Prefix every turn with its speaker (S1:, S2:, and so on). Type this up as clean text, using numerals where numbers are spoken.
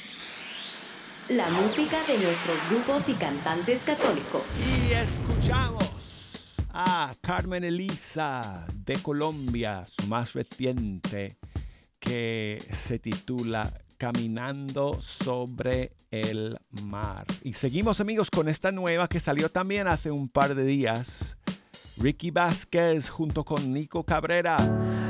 S1: La música de nuestros grupos y cantantes católicos.
S2: Y escuchamos a Carmen Elisa de Colombia, su más reciente, que se titula Caminando sobre el mar. Y seguimos, amigos, con esta nueva que salió también hace un par de días. Ricky Vázquez junto con Nico Cabrera.